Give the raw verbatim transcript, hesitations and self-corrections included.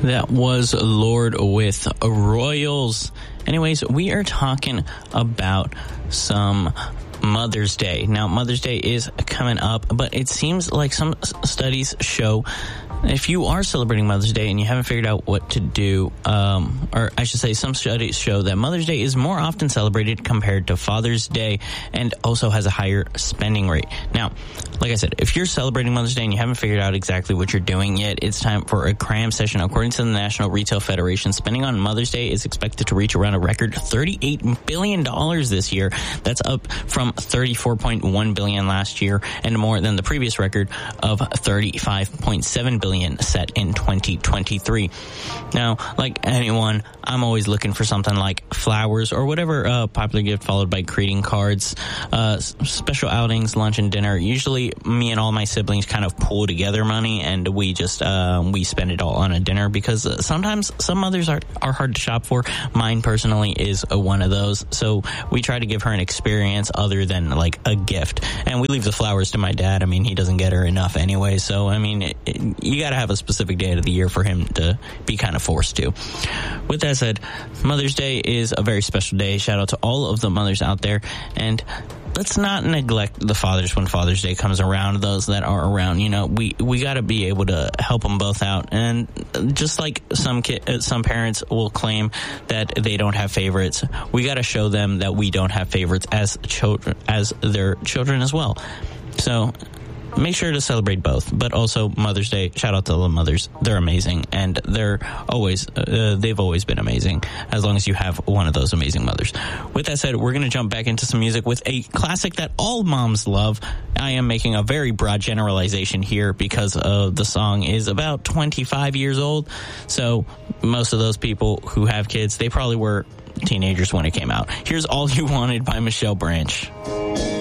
That was Lorde with Royals. Anyways, we are talking about some Mother's Day. Now, Mother's Day is coming up, but it seems like some studies show if you are celebrating Mother's Day and you haven't figured out what to do, um, or I should say some studies show that Mother's Day is more often celebrated compared to Father's Day and also has a higher spending rate. Now, like I said, if you're celebrating Mother's Day and you haven't figured out exactly what you're doing yet, it's time for a cram session. According to the National Retail Federation, spending on Mother's Day is expected to reach around a record thirty-eight billion dollars this year. That's up from thirty-four point one billion dollars last year and more than the previous record of thirty-five point seven billion dollars set in twenty twenty-three. Now, like anyone, I'm always looking for something like flowers or whatever uh, popular gift followed by greeting cards, uh, special outings, lunch and dinner. Usually me and all my siblings kind of pool together money and we just uh, we spend it all on a dinner because uh, sometimes some mothers are, are hard to shop for. Mine personally is a, one of those. So we try to give her an experience other than like a gift. And we leave the flowers to my dad. I mean, he doesn't get her enough anyway. So, I mean, it, it, you got to have a specific day of the year for him to be kind of forced to. With that said, Mother's Day is a very special day. Shout out to all of the mothers out there. And let's not neglect the fathers when Father's Day comes around, those that are around. You know, we, we got to be able to help them both out. And just like some kid, some parents will claim that they don't have favorites, we got to show them that we don't have favorites as children, as their children as well. So make sure to celebrate both, but also Mother's Day. Shout out to the mothers. They're amazing, and they're always, uh, they've always been amazing, as long as you have one of those amazing mothers. With that said, we're going to jump back into some music with a classic that all moms love. I am making a very broad generalization here because uh, the song is about twenty-five years old, so most of those people who have kids, they probably were teenagers when it came out. Here's All You Wanted by Michelle Branch.